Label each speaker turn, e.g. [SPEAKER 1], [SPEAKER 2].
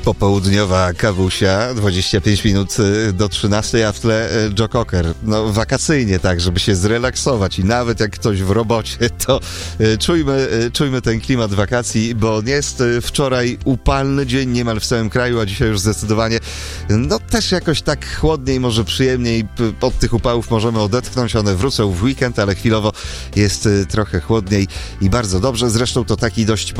[SPEAKER 1] Popołudniowa kawusia, 25 minut do 13, a w tle Joe Cocker. No wakacyjnie tak, żeby się zrelaksować i nawet jak ktoś w robocie, to czujmy ten klimat wakacji, bo jest wczoraj upalny dzień niemal w całym kraju, a dzisiaj już zdecydowanie no też jakoś tak chłodniej, może przyjemniej. Od tych upałów możemy odetchnąć, one wrócą w weekend, ale chwilowo jest trochę chłodniej i bardzo dobrze. Zresztą to taki dość